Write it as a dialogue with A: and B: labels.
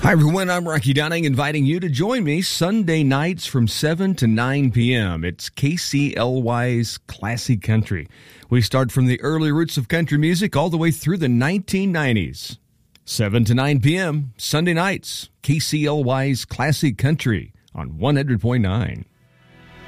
A: Hi, everyone. I'm Rocky Dunning, inviting you to join me Sunday nights from 7 to 9 p.m. It's KCLY's Classic Country. We start from the early roots of country music all the way through the 1990s. 7 to 9 p.m. Sunday nights, KCLY's Classic Country on 100.9.